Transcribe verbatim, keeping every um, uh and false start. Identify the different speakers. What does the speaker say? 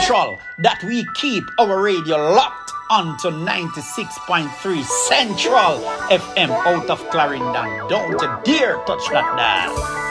Speaker 1: central that we keep our radio locked onto ninety-six point three Central F M out of Clarendon. Don't you dare touch that dial.